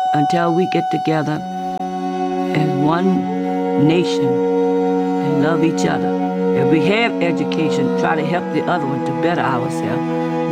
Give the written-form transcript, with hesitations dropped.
until we get together as one nation and love each other. If we have education, try to help the other one to better ourselves.